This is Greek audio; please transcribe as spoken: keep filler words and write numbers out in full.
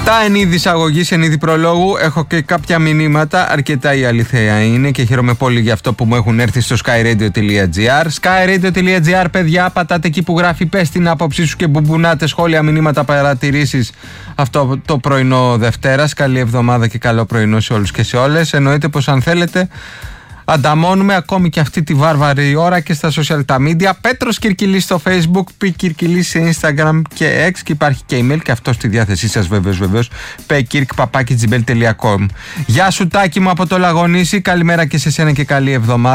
Αυτά εν είδη εισαγωγής, εν είδη προλόγου. Έχω και κάποια μηνύματα, αρκετά η αλήθεια είναι και χαίρομαι πολύ για αυτό που μου έχουν έρθει στο skyradio.gr. skyradio.gr, παιδιά, πατάτε εκεί που γράφει πες την άποψή σου και μπουμπουνάτε σχόλια, μηνύματα, παρατηρήσεις αυτό το πρωινό Δευτέρας. Καλή εβδομάδα και καλό πρωινό σε όλους και σε όλες. Εννοείται πως αν θέλετε ανταμώνουμε ακόμη και αυτή τη βάρβαρη ώρα και στα social τα media. Πέτρος Κυρκυλής στο Facebook, Π Κυρκυλής σε Instagram και X, και υπάρχει και email και αυτό στη διάθεσή σας βεβαίως βεβαίως, πεκυρκ παπάκι τζι μέιλ τελεία κομ. Γεια σου Τάκη μου από το Λαγονίσι, καλημέρα και σε σένα και καλή εβδομάδα.